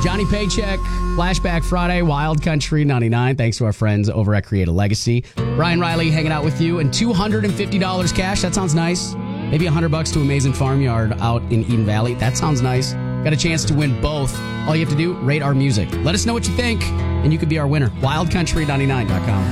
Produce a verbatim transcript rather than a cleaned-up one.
Johnny Paycheck, Flashback Friday, Wild Country ninety-nine. Thanks to our friends over at Create a Legacy. Ryan Riley hanging out with you, and two hundred fifty dollars cash. That sounds nice. Maybe one hundred bucks to Amazing Farmyard out in Eden Valley. That sounds nice. Got a chance to win both. All you have to do, rate our music. Let us know what you think, and you could be our winner. wild country ninety-nine dot com.